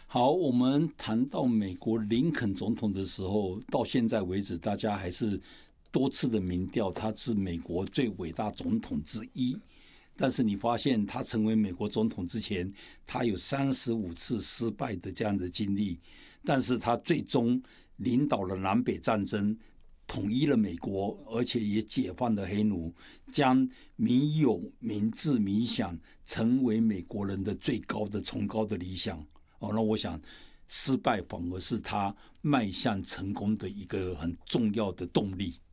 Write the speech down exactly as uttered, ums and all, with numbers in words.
好，我们谈到美国林肯总统的时候，到现在为止，大家还是多次的民调，他是美国最伟大总统之一。但是你发现他成为美国总统之前，他有三十五次失败的这样的经历，但是他最终领导了南北战争，统一了美国，而且也解放了黑奴，将民有、民治、民享成为美国人的最高的崇高的理想。哦，那我想失败反而是他迈向成功的一个很重要的动力。